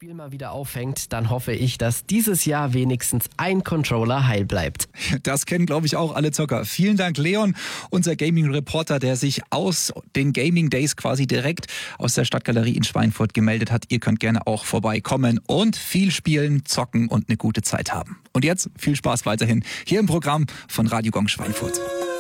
Spiel mal wieder aufhängt, dann hoffe ich, dass dieses Jahr wenigstens ein Controller heil bleibt. Das kennen, glaube ich, auch alle Zocker. Vielen Dank, Leon, unser Gaming-Reporter, der sich aus den Gaming Days quasi direkt aus der Stadtgalerie in Schweinfurt gemeldet hat. Ihr könnt gerne auch vorbeikommen und viel spielen, zocken und eine gute Zeit haben. Und jetzt viel Spaß weiterhin hier im Programm von Radio Gong Schweinfurt.